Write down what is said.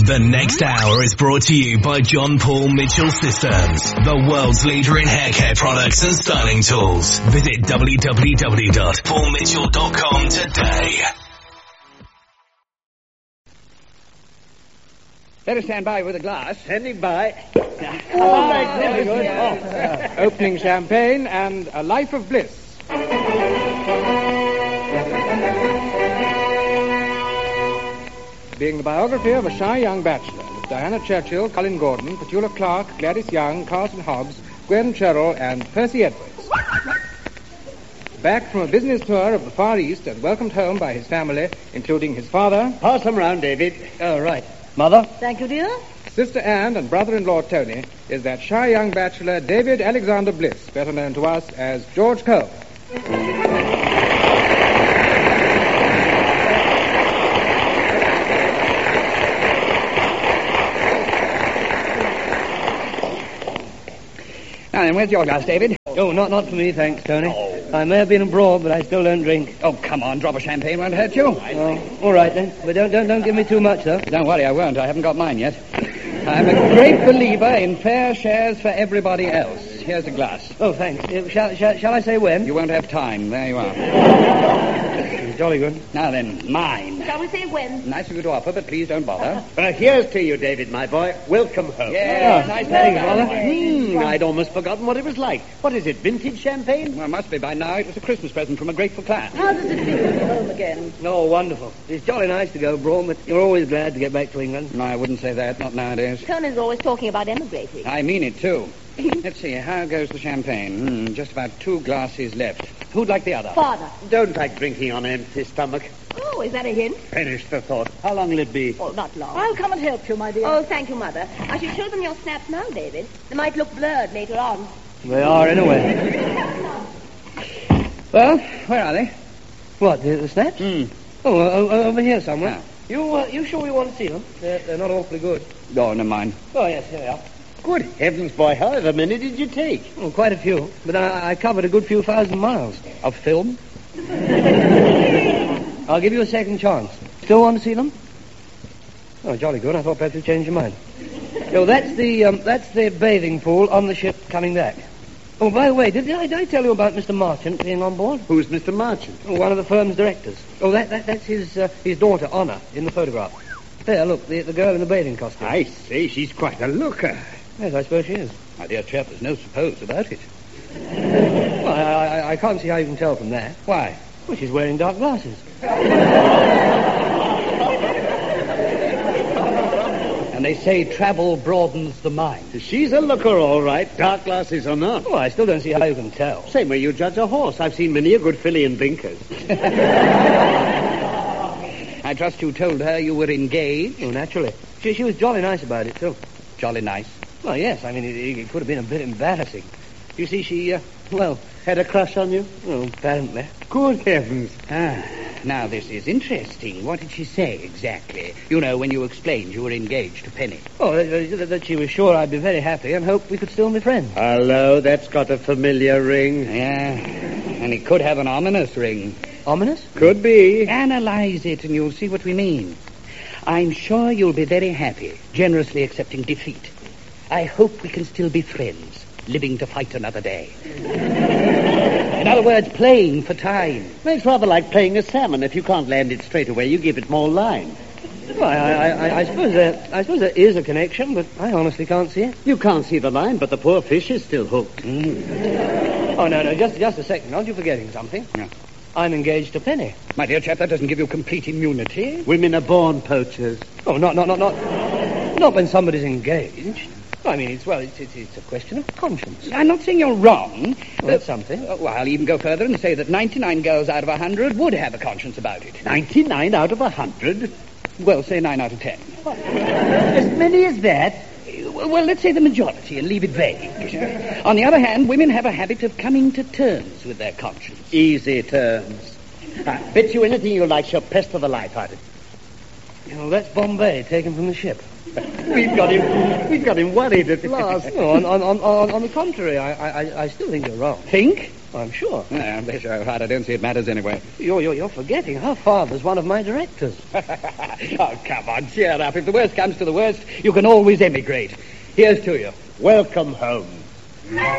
The next hour is brought to you by John Paul Mitchell Systems, the world's leader in hair care products and styling tools. Visit www.paulmitchell.com today. Better stand by with a glass. Standing by. Opening champagne and a life of bliss. Being the biography of a shy young bachelor, with Diana Churchill, Colin Gordon, Petula Clark, Gladys Young, Carlton Hobbs, Gwen Sherrill, and Percy Edwards. Back from a business tour of the Far East and welcomed home by his family, including his father. Pass them round, David. Oh, right. Mother? Thank you, dear. Sister Anne and brother-in-law Tony is that shy young bachelor David Alexander Bliss, better known to us as George Cole. Now then, where's your glass, David? Oh, not for me, thanks, Tony. I may have been abroad, but I still don't drink. Oh, come on, drop of champagne won't hurt you. Oh, all right, then. But don't give me too much, though. Don't worry, I won't. I haven't got mine yet. I'm a great believer in fair shares for everybody else. Here's a glass. Oh, thanks. Shall I say when? You won't have time. There you are. Jolly good. Now then, mine. Shall we say when? Nice of you to offer, but please don't bother. Here's to you, David, my boy. Welcome home. Yeah, nice Thanks, Father. I'd almost forgotten what it was like. What is it, vintage champagne? Well, it must be by now. It was a Christmas present from a grateful class. How does it feel to be home again? Oh, wonderful. It's jolly nice to go abroad, but you're always glad to get back to England. No, I wouldn't say that. Not nowadays. Tony's always talking about emigrating. I mean it, too. Let's see, how goes the champagne? Just about 2 glasses left. Who'd like the other? Father. Don't like drinking on an empty stomach. Oh, is that a hint? Finish the thought. How long will it be? Oh, not long. I'll come and help you, my dear. Oh, thank you, Mother. I should show them your snaps now, David. They might look blurred later on. They are, anyway. Well, where are they? What, the snaps? Oh, over here somewhere. Ah. You sure you want to see them? They're not awfully good. Oh, never mind. Oh, yes, here they are. Good heavens, boy. However many did you take? Oh, quite a few. But I covered a good few thousand miles. Of film? I'll give you a second chance. Still want to see them? Oh, jolly good. I thought perhaps you'd change your mind. Oh, that's the bathing pool on the ship coming back. Oh, by the way, did I tell you about Mr. Marchant being on board? Who's Mr. Marchant? Oh, one of the firm's directors. Oh, that's his daughter, Honor, in the photograph. There, look, the girl in the bathing costume. I say, she's quite a looker. Yes, I suppose she is. My dear chap, there's no suppose about it. Well, I can't see how you can tell from that. Why? Well, she's wearing dark glasses. And they say travel broadens the mind. She's a looker, all right. Dark glasses or not. Oh, I still don't see how you can tell. Same way you judge a horse. I've seen many a good filly in blinkers. I trust you told her you were engaged? Oh, naturally. She was jolly nice about it, too. Jolly nice. Well, yes. I mean, it could have been a bit embarrassing. You see, she, Had a crush on you? Oh, apparently. Good heavens. Now this is interesting. What did she say exactly? You know, when you explained you were engaged to Penny. Oh, that she was sure I'd be very happy and hoped we could still be friends. Hello, that's got a familiar ring. Yeah, and it could have an ominous ring. Ominous? Could be. Analyze it and you'll see what we mean. I'm sure you'll be very happy, generously accepting defeat. I hope we can still be friends, living to fight another day. In other words, playing for time. It's rather like playing a salmon. If you can't land it straight away, you give it more line. Well, I suppose there is a connection, but I honestly can't see it. You can't see the line, but the poor fish is still hooked. Oh, no, just a second. Aren't you forgetting something? Yeah. I'm engaged to Penny. My dear chap, that doesn't give you complete immunity. Women are born poachers. Oh, not when somebody's engaged. I mean, it's a question of conscience. I'm not saying you're wrong. Well, that's something. Well, I'll even go further and say that 99 girls out of 100 would have a conscience about it. 99 out of 100? Well, say 9 out of 10. As many as that? Well, let's say the majority and leave it vague. On the other hand, women have a habit of coming to terms with their conscience. Easy terms. Bet you anything you like, she'll pester the life out of you. You know, that's Bombay, taken from the ship. We've got him worried at last. No, on the contrary, I still think you're wrong. Think? I'm sure. Bless your heart, I don't see it matters anyway. You're forgetting. Her father's one of my directors. Oh, come on, cheer up. If the worst comes to the worst, you can always emigrate. Here's to you. Welcome home.